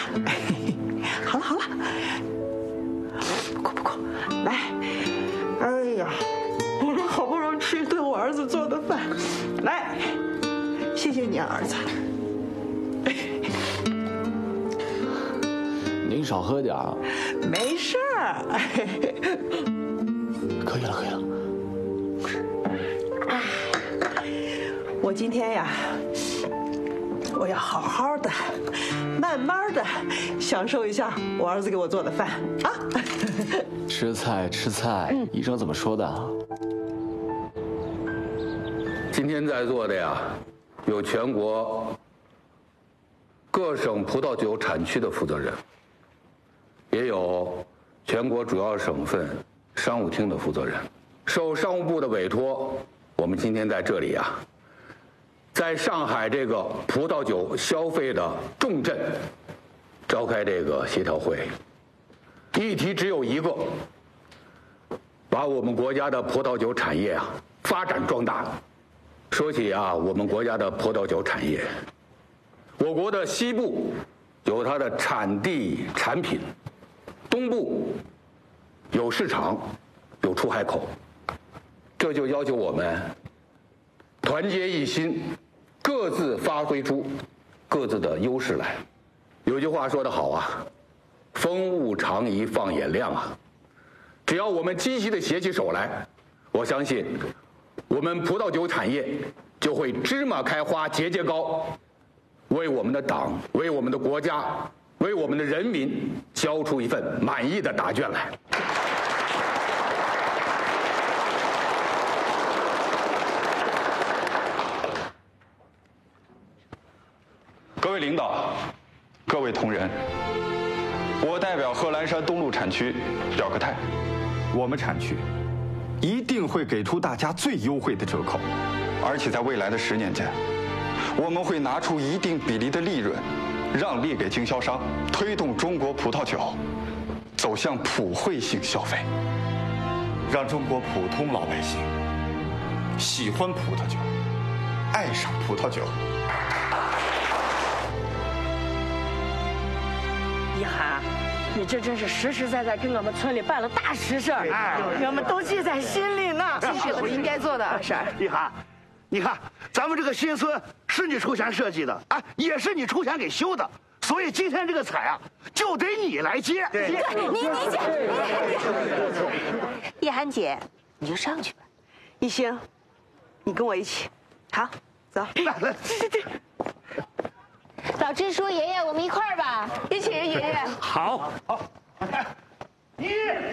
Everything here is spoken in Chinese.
好了好了，不哭，来，哎呀，我这好不容易吃一顿我儿子做的饭，来，谢谢你啊，儿子。 您少喝点啊。 没事儿。 可以了。 我今天呀，我要好好的、慢慢的享受一下我儿子给我做的饭啊。 吃菜，医生怎么说的啊？ 今天在座的呀，有全国各省葡萄酒产区的负责人，也有全国主要省份商务厅的负责人。受商务部的委托，我们今天在这里啊，在上海这个葡萄酒消费的重镇召开这个协调会，议题只有一个：把我们国家的葡萄酒产业啊发展壮大。说起啊，我们国家的葡萄酒产业，我国的西部有它的产地产品，东部有市场，有出海口，这就要求我们团结一心，各自发挥出各自的优势来。有句话说得好啊，风物长宜放眼量啊。只要我们积极地携起手来，我相信我们葡萄酒产业就会芝麻开花节节高，为我们的党，为我们的国家，为我们的人民交出一份满意的答卷来。 各位领导，各位同仁，我代表贺兰山东路产区表个态，我们产区一定会给出大家最优惠的折扣，而且在未来的10年间，我们会拿出一定比例的利润，让利给经销商，推动中国葡萄酒走向普惠性消费，让中国普通老百姓喜欢葡萄酒，爱上葡萄酒。 一涵，你这真是实实在在跟我们村里办了大实事儿，我们都记在心里呢。 这是我应该做的，二婶。 一涵，你看咱们这个新村是你出钱设计的，哎，也是你出钱给修的，所以今天这个彩啊，就得你来接。 对，你接。叶涵姐，你就上去吧。 一星，你跟我一起，好，走。 来。 老支书爷爷，我们一块儿吧，一起，爷爷。 好。1、